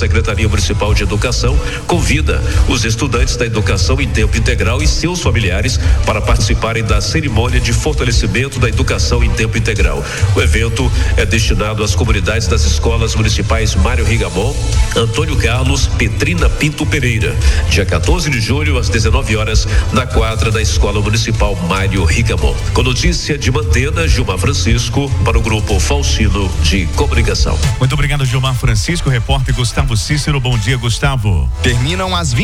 Secretaria Municipal de Educação convida os estudantes da educação em tempo integral e seus familiares para participarem da cerimônia de fortalecimento da educação em tempo integral. O evento é destinado às comunidades das escolas municipais Mário Rigamon, Antônio Carlos, Petrina Pinto Pereira, dia 14 de julho às 19 horas na quadra da Escola Municipal Mário Rigamon. Com notícia de Mantena, Gilmar Francisco para o Grupo Falcino de Comunicação. Muito obrigado, Gilmar Francisco. Repórter Gustavo Cícero. Bom dia, Gustavo. Terminam às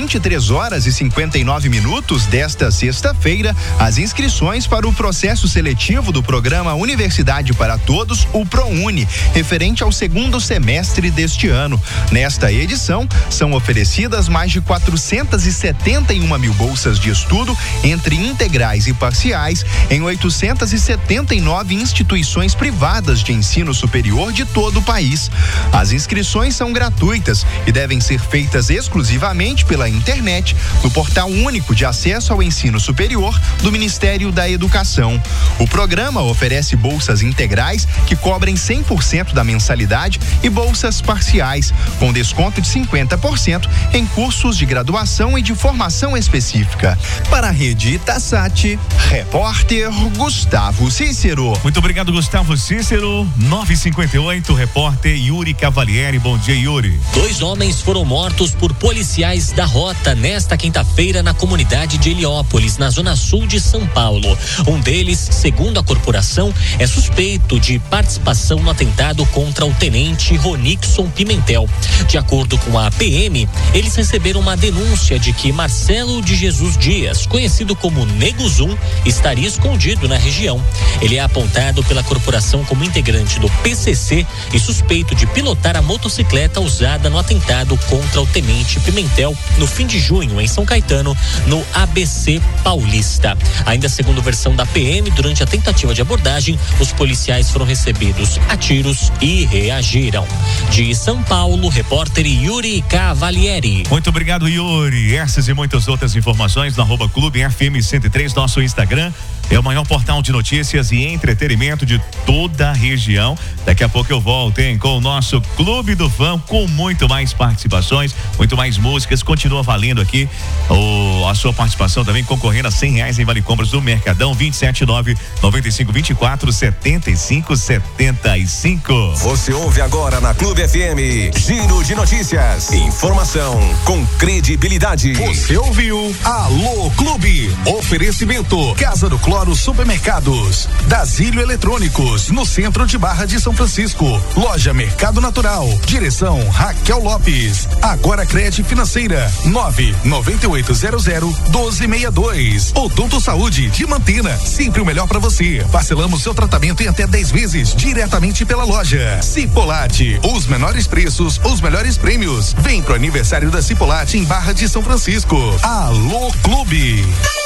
23h59 desta sexta-feira as inscrições para o processo seletivo do programa Universidade para Todos, o ProUni, referente ao segundo semestre deste ano. Nesta edição, são oferecidas mais de 471 mil bolsas de estudo entre integrais e parciais em 879 instituições privadas de ensino superior de todo o país. As inscrições são gratuitas e devem ser feitas exclusivamente pela internet no Portal Único de Acesso ao Ensino Superior do Ministério da Educação. O programa oferece bolsas integrais que cobrem 100% da mensalidade e bolsas parciais, com desconto de 50% em cursos de graduação e de formação específica. Para a Rede Itasat, repórter Gustavo Cícero. Muito obrigado, Gustavo Cícero. 9h58, repórter Yuri Cavalieri. Bom dia, Yuri. 2 homens foram mortos por policiais da Rota nesta quinta-feira na comunidade de Heliópolis, na zona sul de São Paulo. Um deles, segundo a corporação, é suspeito de participação no atentado contra o tenente Ronixon Pimentel. De acordo com a PM, eles receberam uma denúncia de que Marcelo de Jesus Dias, conhecido como Nego Zum, estaria escondido na região. Ele é apontado pela corporação como integrante do PCC e suspeito de pilotar a motocicleta usada no atentado contra o tenente Pimentel no fim de junho em São Caetano, no ABC Paulista. Ainda segundo versão da PM, durante a tentativa de abordagem, os policiais foram recebidos a tiros e reagiram. De São Paulo, repórter Yuri Cavalieri. Muito obrigado, Yuri. Essas e muitas outras informações no @Clube FM 103, nosso Instagram. É o maior portal de notícias e entretenimento de toda a região. Daqui a pouco eu volto, hein, com o nosso Clube do Fã, com muito mais participações, muito mais músicas. Continua valendo aqui a sua participação também, concorrendo a R$100 em Vale Compras do Mercadão, 279-9524-7575. Você ouve agora na Clube FM, Giro de Notícias. Informação com credibilidade. Você ouviu Alô Clube. Oferecimento Casa do Cloro Supermercados, Dasílio Eletrônicos, no centro de Barra de São Francisco. Loja Mercado Natural. Direção Raquel Lopes. Agora Crédito Financeira 99800-1262. Odonto Saúde de Mantena, sempre o melhor para você. Parcelamos seu tratamento em até 10 vezes diretamente pela loja. Cipolate, os menores preços, os melhores prêmios. Vem pro aniversário da Cipolate em Barra de São Francisco. Alô Clube.